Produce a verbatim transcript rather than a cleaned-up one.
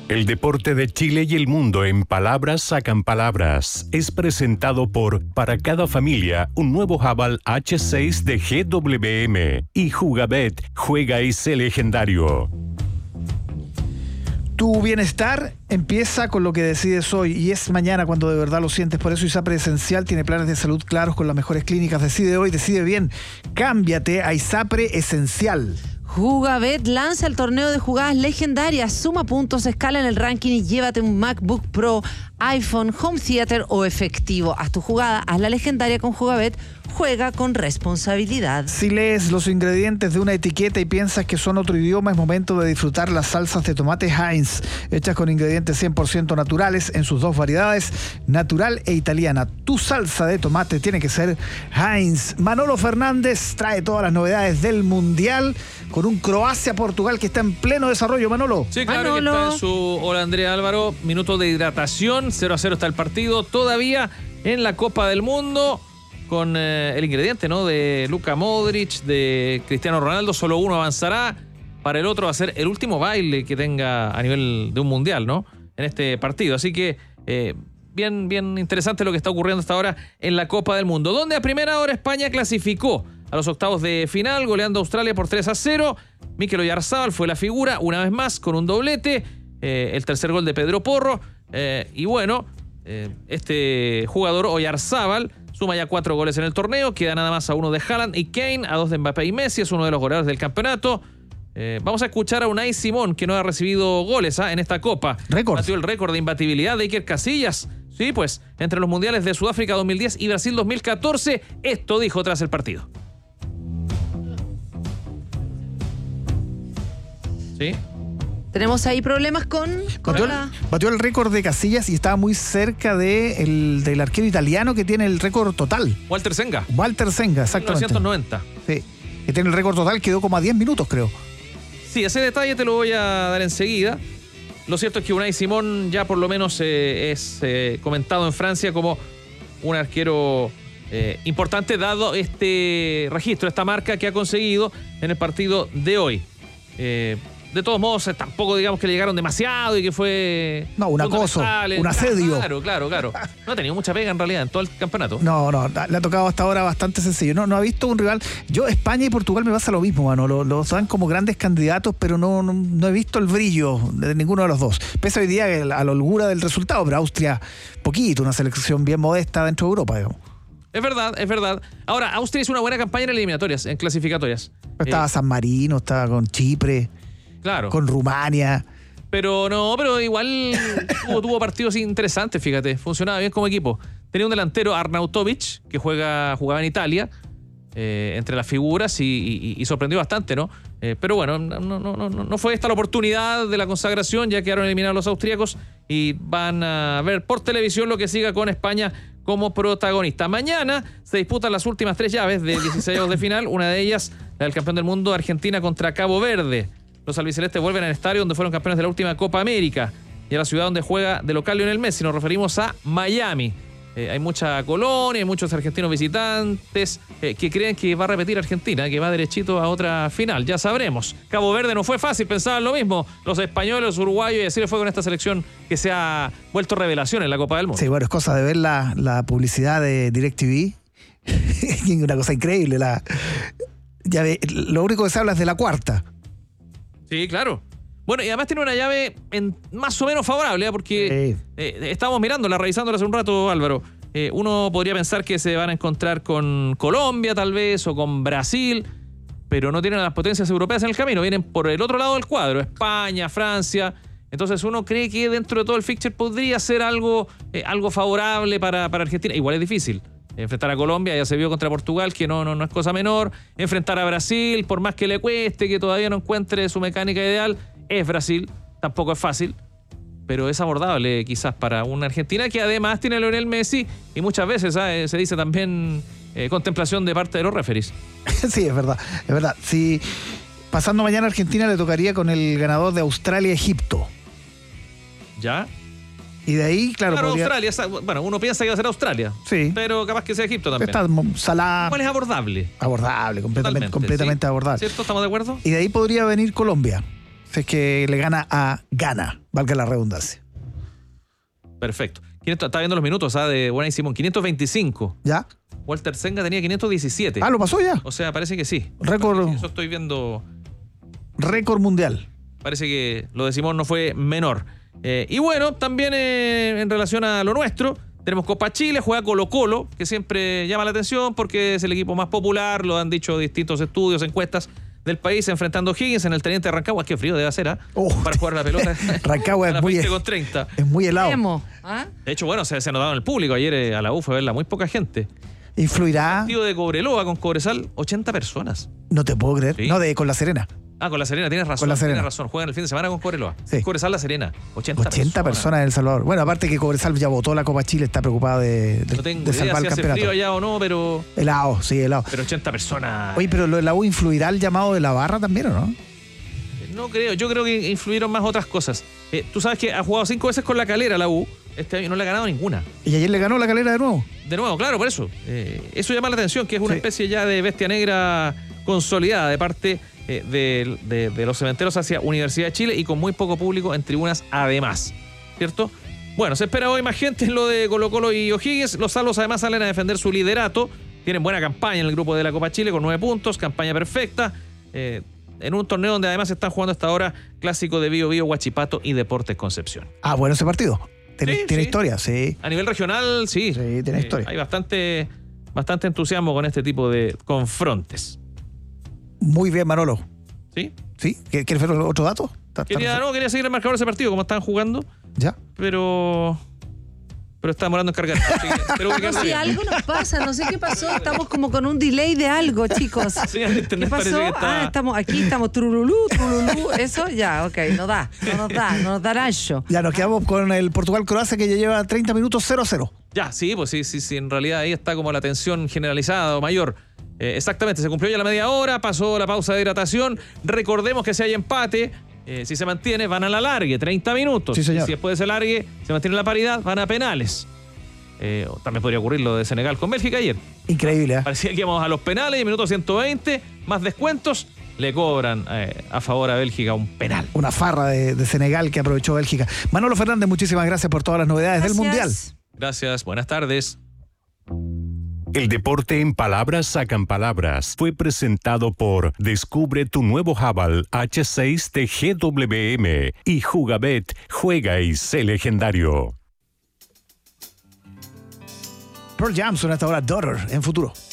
El deporte de Chile y el mundo en palabras sacan palabras. Es presentado por Para cada familia, un nuevo Haval hache seis de G W M. Y Jugabet, juega y sé legendario. Tu bienestar empieza con lo que decides hoy y es mañana cuando de verdad lo sientes. Por eso ISAPRE Esencial tiene planes de salud claros con las mejores clínicas. Decide hoy, decide bien. Cámbiate a ISAPRE Esencial. Jugabet lanza el torneo de jugadas legendarias. Suma puntos, escala en el ranking y llévate un MacBook Pro, iPhone, Home Theater o efectivo. Haz tu jugada, haz la legendaria con Jugabet. Juega con responsabilidad. Si lees los ingredientes de una etiqueta y piensas que son otro idioma, es momento de disfrutar las salsas de tomate Heinz, hechas con ingredientes cien por ciento naturales en sus dos variedades, natural e italiana. Tu salsa de tomate tiene que ser Heinz. Manolo Fernández trae todas las novedades del Mundial con un Croacia-Portugal que está en pleno desarrollo. Manolo. Sí, claro, Manolo. que está en su Hola Andrea Álvaro. Minuto de hidratación, cero a cero está el partido. Todavía en la Copa del Mundo, con eh, el ingrediente, ¿no?, de Luka Modric, de Cristiano Ronaldo. Solo uno avanzará. Para el otro va a ser el último baile que tenga a nivel de un mundial, ¿no?, en este partido. Así que eh, bien, bien interesante lo que está ocurriendo hasta ahora en la Copa del Mundo, donde a primera hora España clasificó a los octavos de final, goleando a Australia por tres a cero. Mikel Oyarzábal fue la figura, una vez más, con un doblete. Eh, el tercer gol de Pedro Porro. Eh, y bueno, eh, este jugador, Oyarzábal, suma ya cuatro goles en el torneo. Queda nada más a uno de Haaland y Kane, a dos de Mbappé y Messi. Es uno de los goleadores del campeonato. Eh, vamos a escuchar a Unai Simón, que no ha recibido goles ¿ah? en esta Copa. Récord. Batió el récord de imbatibilidad de Iker Casillas. Sí, pues, entre los mundiales de Sudáfrica dos mil diez y Brasil dos mil catorce. Esto dijo tras el partido. ¿Sí? Tenemos ahí problemas con... Batió el, la... batió el récord de Casillas y estaba muy cerca de el, del arquero italiano que tiene el récord total. Walter Senga. Walter Senga, exactamente. mil novecientos noventa. Sí, que tiene el récord total, quedó como a diez minutos, creo. Sí, ese detalle te lo voy a dar enseguida. Lo cierto es que Unai Simón ya por lo menos eh, es eh, comentado en Francia como un arquero eh, importante, dado este registro, esta marca que ha conseguido en el partido de hoy. Eh, De todos modos, tampoco digamos que le llegaron demasiado y que fue... No, un acoso, un asedio. Claro, claro, claro. No ha tenido mucha pega en realidad en todo el campeonato. No, no, le ha tocado hasta ahora bastante sencillo. No, no ha visto un rival. Yo, España y Portugal me pasa lo mismo, mano. Los, los dan como grandes candidatos, pero no, no, no he visto el brillo de ninguno de los dos. Pese hoy día a la holgura del resultado, pero Austria, poquito, una selección bien modesta dentro de Europa, digamos. Es verdad, es verdad. Ahora, Austria hizo una buena campaña en eliminatorias, en clasificatorias. Estaba eh, San Marino, estaba con Chipre. Claro. Con Rumania. Pero no, pero igual tuvo, tuvo partidos interesantes, fíjate. Funcionaba bien como equipo. Tenía un delantero, Arnautovic, que juega, jugaba en Italia, eh, entre las figuras, y, y, y sorprendió bastante, ¿no? Eh, pero bueno, no, no, no, no fue esta la oportunidad de la consagración, ya quedaron eliminados los austríacos y van a ver por televisión lo que siga con España como protagonista. Mañana se disputan las últimas tres llaves de dieciséis de final, una de ellas la del campeón del mundo, Argentina contra Cabo Verde. Los albicelestes vuelven al estadio donde fueron campeones de la última Copa América y a la ciudad donde juega de local Lionel Messi. Nos referimos a Miami. Eh, hay mucha colonia, hay muchos argentinos visitantes eh, que creen que va a repetir Argentina, que va derechito a otra final. Ya sabremos. Cabo Verde no fue fácil, pensaban lo mismo. Los españoles, los uruguayos, y así le fue con esta selección que se ha vuelto revelación en la Copa del Mundo. Sí, bueno, es cosa de ver la, la publicidad de DirecTV. Una cosa increíble. La, ya ve, lo único que se habla es de la cuarta. Sí, claro. Bueno, y además tiene una llave en más o menos favorable, ¿eh? porque sí. eh, estábamos mirándola, revisándola hace un rato, Álvaro. Eh, uno podría pensar que se van a encontrar con Colombia, tal vez, o con Brasil, pero no tienen a las potencias europeas en el camino. Vienen por el otro lado del cuadro, España, Francia. Entonces uno cree que dentro de todo el fixture podría ser algo, eh, algo favorable para, para Argentina. Igual es difícil. Enfrentar a Colombia, ya se vio contra Portugal, que no, no, no es cosa menor. Enfrentar a Brasil, por más que le cueste, que todavía no encuentre su mecánica ideal, es Brasil, tampoco es fácil, pero es abordable quizás para una Argentina que además tiene a Lionel Messi y muchas veces ¿sabes? se dice también eh, contemplación de parte de los referees. Sí, es verdad, es verdad. Si pasando mañana a Argentina le tocaría con el ganador de Australia-Egipto. ¿Ya? Y de ahí, claro, claro podría... Australia, bueno, uno piensa que va a ser Australia. Sí. Pero capaz que sea Egipto también. Está Salah. ¿Cuál es abordable? Abordable, completamente, Totalmente, completamente sí. abordable. ¿Cierto? ¿Estamos de acuerdo? Y de ahí podría venir Colombia. Si es que le gana a Ghana, valga la redundancia. Perfecto. quinientos, está viendo los minutos ¿ah? de Unai Simón. quinientos veinticinco. ¿Ya? Walter Senga tenía quinientos diecisiete. Ah, ¿lo pasó ya? O sea, parece que sí. Récord. Eso estoy viendo. Récord mundial. Parece que lo de Simón no fue menor. Eh, y bueno, también eh, en relación a lo nuestro, tenemos Copa Chile, juega Colo Colo, que siempre llama la atención porque es el equipo más popular, lo han dicho distintos estudios, encuestas del país, enfrentando a O'Higgins en el Teniente Rancagua. Qué frío debe hacer, ¿eh? Oh, para jugar la pelota. Rancagua es muy, con treinta. es muy helado. Emo, ¿ah? De hecho, bueno, se, se ha notado en el público. Ayer eh, a la U fue a verla muy poca gente. ¿Influirá? Partido de Cobreloa con Cobresal, ochenta personas. No te puedo creer. Sí. No, de con La Serena. Ah, con La Serena, tienes razón. Con La Serena. Tienes razón. Juegan el fin de semana con Cobreloa. Sí. Cobresal La Serena. ochenta, ochenta personas. personas en El Salvador. Bueno, aparte que Cobresal ya votó la Copa Chile, está preocupado de, de, No tengo de idea salvar si el hace campeonato. frío allá o no, pero. Helado, sí, helado. Pero ochenta personas. Oye, pero lo de la U influirá el llamado de la barra también, ¿o no? No creo. Yo creo que influyeron más otras cosas. Eh, tú sabes que ha jugado cinco veces con la Calera la U. Este año no le ha ganado ninguna. Y ayer le ganó la Calera de nuevo. De nuevo, claro, por eso. Eh, eso llama la atención, que es una Sí. especie ya de bestia negra consolidada de parte eh, de, de- de los cementeros hacia Universidad de Chile y con muy poco público en tribunas además. ¿Cierto? Bueno, se espera hoy más gente en lo de Colo Colo y O'Higgins. Los salvos además salen a defender su liderato. Tienen buena campaña en el grupo de la Copa Chile con nueve puntos, campaña perfecta. Eh, en un torneo donde además están jugando hasta ahora clásico de Bío Bío, Huachipato y Deportes Concepción. Ah, bueno, ese partido. Tiene, Sí, tiene sí. historia, sí. A nivel regional, sí. Sí, tiene historia. Hay bastante, bastante entusiasmo con este tipo de confrontes. Muy bien, Manolo. ¿Sí? ¿Sí? ¿Quieres ver otro dato? ¿Está- está- Quería, no, quería seguir el marcador de ese partido, como estaban jugando, ¿Ya? pero. Pero está demorando en cargar. Así que espero que No, quede si bien. algo nos pasa, no sé qué pasó, estamos como con un delay de algo, chicos. Señal de ¿Qué internet pasó? parece que está. Ah, estamos aquí, estamos trululú, trululú, eso ya, ok, no da, no nos da, no nos da ancho. Ya nos quedamos con el Portugal-Croacia que ya lleva treinta minutos cero cero. Ya, sí, pues sí, sí, sí. En realidad ahí está como la tensión generalizada o mayor. Eh, exactamente, se cumplió ya la media hora, pasó la pausa de hidratación. Recordemos que si hay empate, eh, si se mantiene, van a la largue, treinta minutos. Sí, señor. Y si después de ese largue se mantiene la paridad, van a penales. Eh, también podría ocurrir lo de Senegal con Bélgica ayer. Increíble, ¿eh? Parecía que íbamos a los penales y minuto ciento veinte, más descuentos, le cobran eh, a favor a Bélgica un penal. Una farra de, de Senegal que aprovechó Bélgica. Manolo Fernández, muchísimas gracias por todas las novedades del Mundial. Gracias. Gracias, buenas tardes. El deporte en palabras sacan palabras fue presentado por Descubre tu nuevo Haval H seis de G W M y Jugabet, juega y sé legendario. Pearl Jam suena hasta ahora Daughter en Futuro.